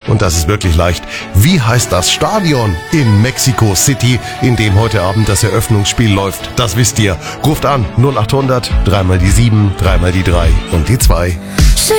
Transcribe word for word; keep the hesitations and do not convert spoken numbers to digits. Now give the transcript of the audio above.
Und das ist wirklich leicht. Wie heißt das Stadion in Mexico City, in dem heute Abend das Eröffnungsspiel läuft? Das wisst ihr. Ruft an null acht hundert, dreimal die sieben, dreimal die drei und die zwei.